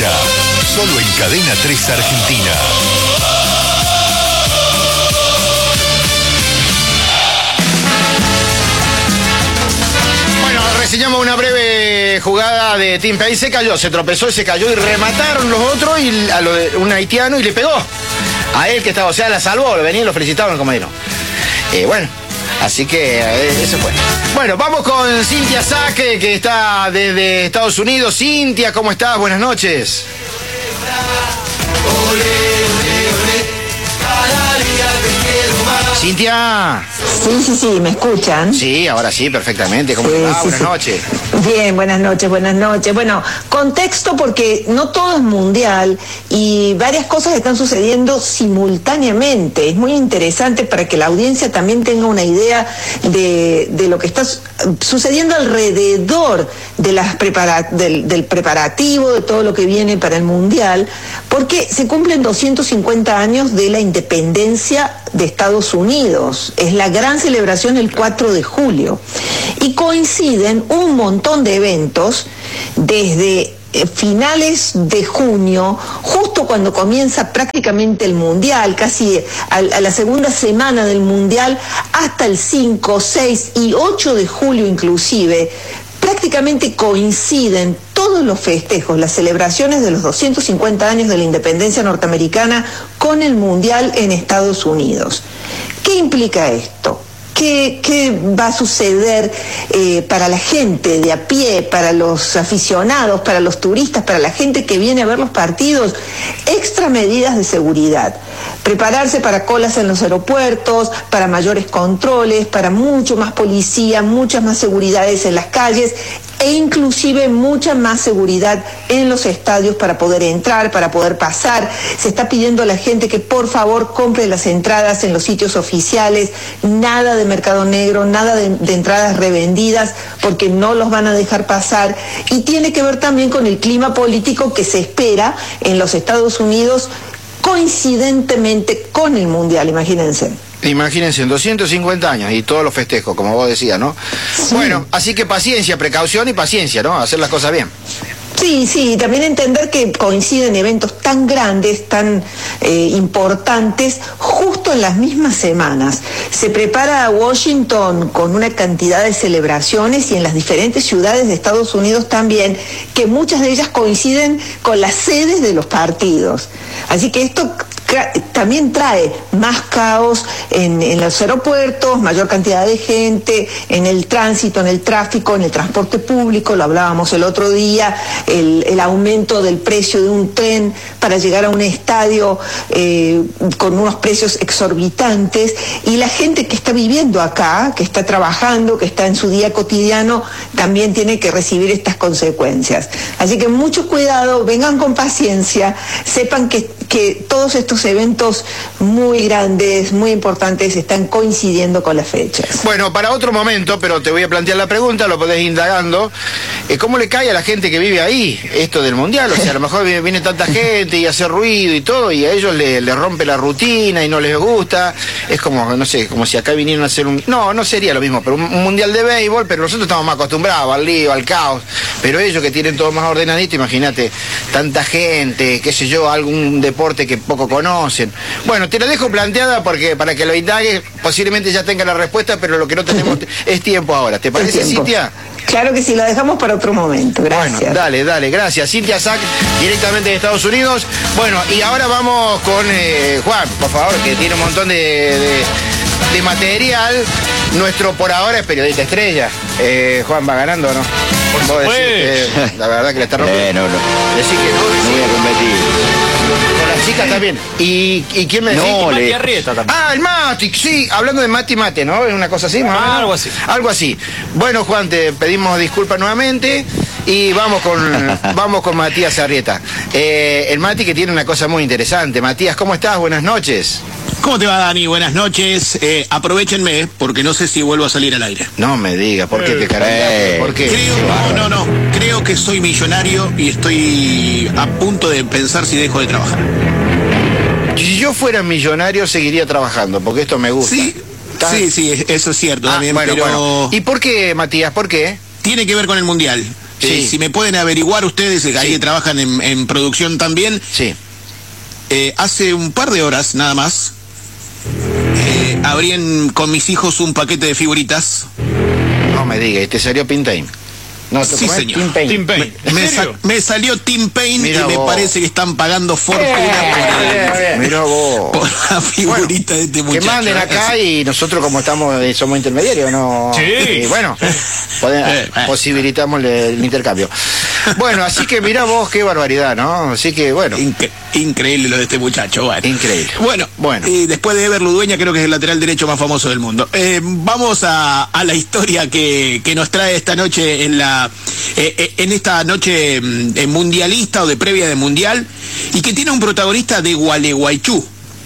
fecha, solo en Cadena 3 Argentina. Reseñamos una breve jugada de Tim Payne. Se tropezó y se cayó y remataron los otros y a lo de un haitiano y le pegó a él que estaba, o sea, la salvó, lo venían y lo felicitaban como dijeron. Bueno, así que eso fue. Bueno, vamos con Cintia Saque, que está desde Estados Unidos. Cintia, ¿cómo estás? Buenas noches. Cintia. Sí, ¿me escuchan? Sí, ahora sí, perfectamente. ¿Cómo te va? Buenas noches. Bien, buenas noches. Bueno, contexto porque no todo es mundial y varias cosas están sucediendo simultáneamente. Es muy interesante para que la audiencia también tenga una idea de lo que está sucediendo alrededor de del preparativo, de todo lo que viene para el mundial, porque se cumplen 250 años de la independencia de Estados Unidos. Es la gran celebración el 4 de julio. Y coinciden un montón de eventos desde finales de junio, justo cuando comienza prácticamente el Mundial, casi a la segunda semana del Mundial, hasta el 5, 6 y 8 de julio inclusive, prácticamente coinciden todos los festejos, las celebraciones de los 250 años de la independencia norteamericana con el Mundial en Estados Unidos. ¿Qué implica esto? ¿Qué va a suceder para la gente de a pie, para los aficionados, para los turistas, para la gente que viene a ver los partidos? Extra medidas de seguridad. Prepararse para colas en los aeropuertos, para mayores controles, para mucho más policía, muchas más seguridades en las calles e inclusive mucha más seguridad en los estadios para poder entrar, para poder pasar. Se está pidiendo a la gente que por favor compre las entradas en los sitios oficiales, nada de mercado negro, nada de entradas revendidas, porque no los van a dejar pasar. Y tiene que ver también con el clima político que se espera en los Estados Unidos coincidentemente con el Mundial, imagínense. Imagínense, en 250 años y todos los festejos, como vos decías, ¿no? Sí. Bueno, así que paciencia, precaución y paciencia, ¿no? Hacer las cosas bien. Sí, también entender que coinciden eventos tan grandes, tan importantes, justo en las mismas semanas. Se prepara Washington con una cantidad de celebraciones y en las diferentes ciudades de Estados Unidos también, que muchas de ellas coinciden con las sedes de los partidos. Así que esto también trae más caos en los aeropuertos, mayor cantidad de gente, en el tránsito, en el tráfico, en el transporte público, lo hablábamos el otro día, el aumento del precio de un tren para llegar a un estadio con unos precios exorbitantes, y la gente que está viviendo acá, que está trabajando, que está en su día cotidiano, también tiene que recibir estas consecuencias. Así que mucho cuidado, vengan con paciencia, sepan que todos estos eventos muy grandes, muy importantes, están coincidiendo con las fechas. Bueno, para otro momento, pero te voy a plantear la pregunta, lo podés ir indagando. ¿Cómo le cae a la gente que vive ahí esto del Mundial? O sea, a lo mejor viene tanta gente y hace ruido y todo, y a ellos le rompe la rutina y no les gusta. Es como, no sé, como si acá vinieran a hacer un... No sería lo mismo, pero un Mundial de béisbol, pero nosotros estamos más acostumbrados al lío, al caos. Pero ellos que tienen todo más ordenadito, imagínate, tanta gente, qué sé yo, algún deporte que poco conocen. Bueno, te la dejo planteada porque para que lo indagues, posiblemente ya tenga la respuesta, pero lo que no tenemos es tiempo ahora. ¿Te parece, Cintia? Claro que sí, lo dejamos para otro momento. Gracias. Bueno, dale, gracias. Cintia Sack, directamente de Estados Unidos. Bueno, y ahora vamos con Juan, por favor, que tiene un montón de material. Nuestro por ahora es periodista estrella. Juan, ¿va ganando o no? Por supuesto. La verdad que le está rompiendo. No. Decir que no voy a competir. Con las chicas también. ¿Y quién me decía? No, Mati Arrieta también. Ah, el Mati, sí, hablando de Mati Mate, ¿no? Es una cosa así, más o menos. Algo así. Algo así. Bueno, Juan, te pedimos disculpas nuevamente y vamos con Matías Arrieta. El Mati, que tiene una cosa muy interesante. Matías, ¿cómo estás? Buenas noches. ¿Cómo te va, Dani? Buenas noches. Aprovechenme, porque no sé si vuelvo a salir al aire. No me digas, ¿por qué te cargas? ¿Por qué? No. Creo que soy millonario y estoy a punto de pensar si dejo de trabajar. Si yo fuera millonario, seguiría trabajando, porque esto me gusta. Sí, eso es cierto también, bueno, pero... Bueno. ¿Y por qué, Matías? ¿Por qué? Tiene que ver con el Mundial. Sí. Si me pueden averiguar ustedes, ahí que trabajan en producción también. Sí. Hace un par de horas, nada más, abrí con mis hijos un paquete de figuritas. No me diga, ¿te salió Pintane? No, Sí, señor. Tim Payne. Tim Payne. ¿En serio? Me salió Tim Payne. Mirá y me vos. parece que están pagando fortuna Mirá vos. por la figurita de este muchacho. Que manden acá y nosotros como somos intermediarios, ¿no? Sí. Y bueno, posibilitamos el intercambio. Bueno, así que mirá vos, qué barbaridad, ¿no? Así que bueno. Increíble lo de este muchacho. Bueno. Increíble. Bueno. Y después de Ever Ludueña, creo que es el lateral derecho más famoso del mundo. Vamos a la historia que nos trae esta noche en esta noche mundialista o de previa de mundial, y que tiene un protagonista de Gualeguaychú,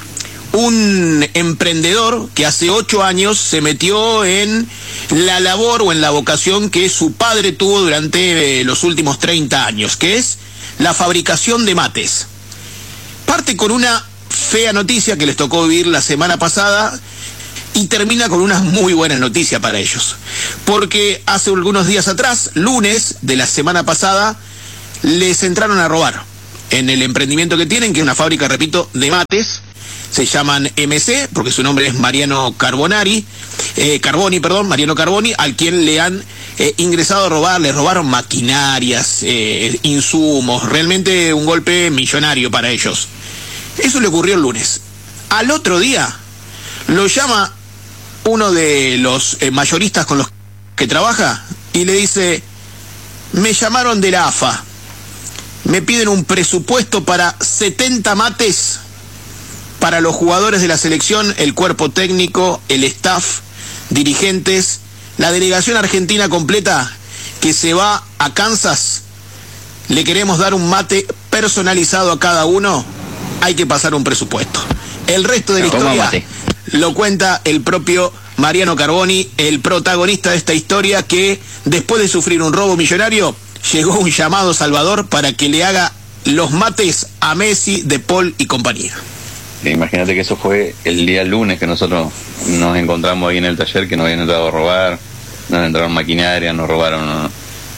un emprendedor que hace 8 años se metió en la labor o en la vocación que su padre tuvo durante los últimos 30 años, que es la fabricación de mates. Parte con una fea noticia que les tocó vivir la semana pasada y termina con una muy buena noticia para ellos. Porque hace algunos días atrás, lunes de la semana pasada, les entraron a robar en el emprendimiento que tienen, que es una fábrica, repito, de mates. Se llaman MC, porque su nombre es Mariano Carboni, Mariano Carboni, al quien le han ingresado a robar, le robaron maquinarias, insumos, realmente un golpe millonario para ellos. Eso le ocurrió el lunes. Al otro día, lo llama uno de los mayoristas con los que trabaja y le dice: me llamaron de la AFA, me piden un presupuesto para 70 mates para los jugadores de la selección, el cuerpo técnico, el staff, dirigentes, la delegación argentina completa que se va a Kansas. Le queremos dar un mate personalizado a cada uno, hay que pasar un presupuesto. El resto de la historia lo cuenta el propio Mariano Carboni, el protagonista de esta historia, que después de sufrir un robo millonario, llegó un llamado salvador para que le haga los mates a Messi, De Paul y compañía. Imagínate que eso fue el día lunes que nosotros nos encontramos ahí en el taller, que nos habían entrado a robar, nos entraron maquinaria, nos robaron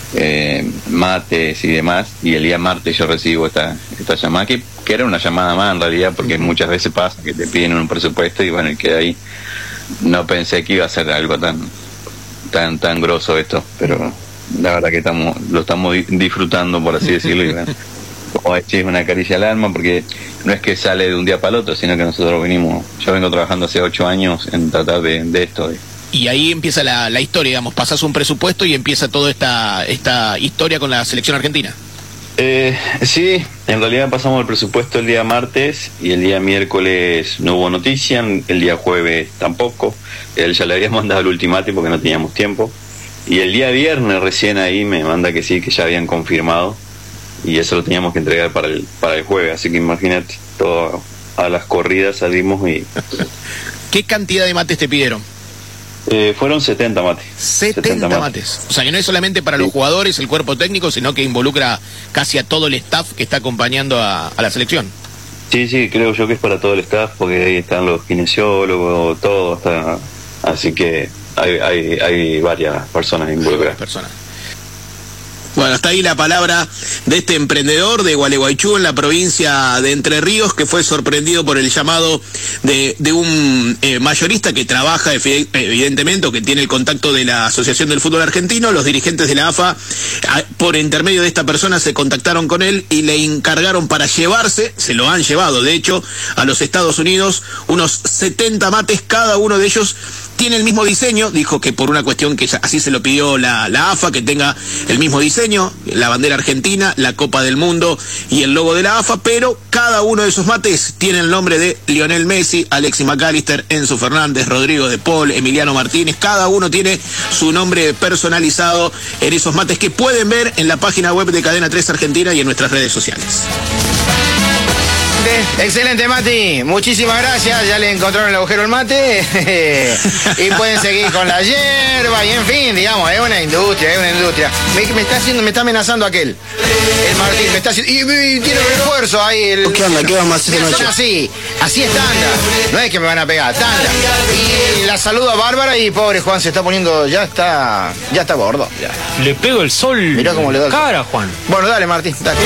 mates y demás, y el día martes yo recibo esta llamada, que era una llamada más en realidad, porque muchas veces pasa que te piden un presupuesto y bueno, y queda ahí. No pensé que iba a ser algo tan grosso esto, pero la verdad que lo estamos disfrutando, por así decirlo, y bueno, como decís, una caricia al alma, porque no es que sale de un día para el otro, sino que nosotros yo vengo trabajando hace 8 años en tratar de esto. Y ahí empieza la historia, digamos, pasás un presupuesto y empieza toda esta historia con la selección argentina. Sí, en realidad pasamos el presupuesto el día martes y el día miércoles no hubo noticia, el día jueves tampoco. Él ya le habíamos mandado el ultimátum porque no teníamos tiempo. Y el día viernes recién ahí me manda que sí, que ya habían confirmado. Y eso lo teníamos que entregar para el jueves. Así que imagínate, todo a las corridas salimos y... ¿Qué cantidad de mates te pidieron? Fueron 70 mates. 70 mates. O sea, que no es solamente para los jugadores, el cuerpo técnico, sino que involucra casi a todo el staff que está acompañando a la selección. Sí, creo yo que es para todo el staff, porque ahí están los kinesiólogos, todo está... Así que hay varias personas involucradas. Bueno, hasta ahí la palabra de este emprendedor de Gualeguaychú, en la provincia de Entre Ríos, que fue sorprendido por el llamado de un mayorista que trabaja evidentemente, o que tiene el contacto de la Asociación del Fútbol Argentino. Los dirigentes de la AFA, por intermedio de esta persona, se contactaron con él y le encargaron para llevarse, se lo han llevado de hecho, a los Estados Unidos, unos 70 mates. Cada uno de ellos tiene el mismo diseño, dijo que por una cuestión que así se lo pidió la AFA, que tenga el mismo diseño, la bandera argentina, la Copa del Mundo y el logo de la AFA, pero cada uno de esos mates tiene el nombre de Lionel Messi, Alexis McAllister, Enzo Fernández, Rodrigo De Paul, Emiliano Martínez. Cada uno tiene su nombre personalizado en esos mates, que pueden ver en la página web de Cadena 3 Argentina y en nuestras redes sociales. Excelente, Mati, muchísimas gracias. Ya le encontraron el agujero al mate y pueden seguir con la yerba y en fin, digamos, es una industria. Me está amenazando aquel, el Martín, me está haciendo, y tiene refuerzo ahí. ¿Qué onda? ¿Qué vamos a hacer esta noche? Son así, Así es tanda. No es que me van a pegar, tanda. Y la saludo a Bárbara y pobre Juan se está poniendo, ya está gordo. Ya. Le pego el sol. Mirá cómo le da el sol. cara, Juan. Bueno, dale, Martín, dale.